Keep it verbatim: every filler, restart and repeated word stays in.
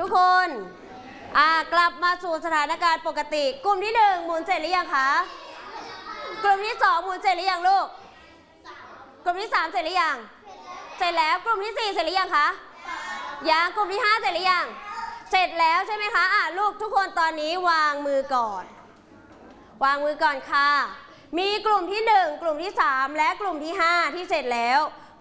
ทุกคนอ่ากลับมาสู่สถานการณ์ปกติกลุ่มที่หนึ่งหมุนเสร็จหรือยังคะกลุ่มที่สองหมุนเสร็จหรือยังลูกกลุ่มที่สามเสร็จหรือยังเสร็จแล้วกลุ่มที่สี่เสร็จหรือยังคะยังกลุ่มที่ห้าเสร็จหรือยังเสร็จแล้วใช่ไหมคะอ่ะลูกทุกคนตอนนี้วางมือก่อนวางมือก่อนค่ะมีกลุ่มที่หนึ่งกลุ่มที่สามและกลุ่มที่ห้าที่เสร็จแล้ว